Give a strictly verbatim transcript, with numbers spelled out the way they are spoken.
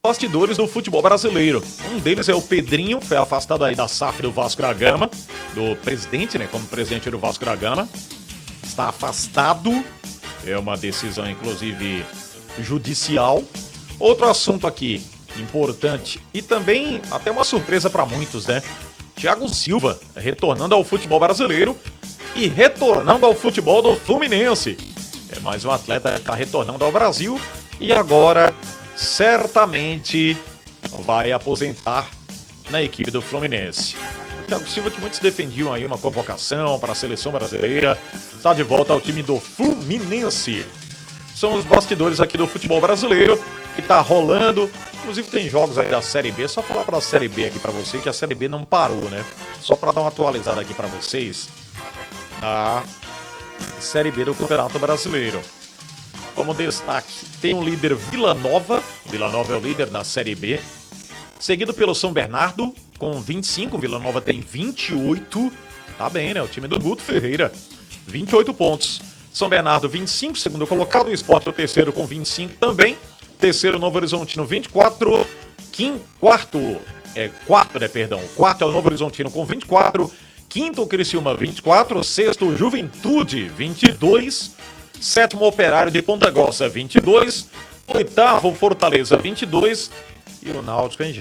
bastidores do futebol brasileiro. Um deles é o Pedrinho, foi afastado aí da S A F do Vasco da Gama, do presidente, né, como presidente do Vasco da Gama. Está afastado, é uma decisão, inclusive, judicial. Outro assunto aqui, importante, e também até uma surpresa para muitos, né? Thiago Silva retornando ao futebol brasileiro e retornando ao futebol do Fluminense. É mais um atleta que está retornando ao Brasil e agora certamente vai aposentar na equipe do Fluminense. O Thiago Silva, que muitos defendiam aí uma convocação para a seleção brasileira, está de volta ao time do Fluminense. São os bastidores aqui do futebol brasileiro que está rolando. Inclusive tem jogos aí da Série B. Só falar para a Série B aqui para você que a Série B não parou, né? Só para dar uma atualizada aqui para vocês. A Série B do Campeonato Brasileiro. Como destaque, tem o líder Vila Nova. Vila Nova é o líder da Série B. Seguido pelo São Bernardo, com vinte e cinco. Vila Nova tem vinte e oito. Tá bem, né? O time do Guto Ferreira. vinte e oito pontos. São Bernardo, vinte e cinco. Segundo colocado. O Sport, o terceiro, com vinte e cinco também. Terceiro, Novo Horizontino, vinte e quatro. Quinto, quarto, é quarto, né? Perdão. Quarto é o Novo Horizontino, com vinte e quatro. Quinto, Criciúma, vinte e quatro. Sexto, Juventude, vinte e dois. Sétimo, Operário de Ponta Grossa, vinte e dois. Oitavo, Fortaleza, vinte e dois. E o Náutico, hein, gente?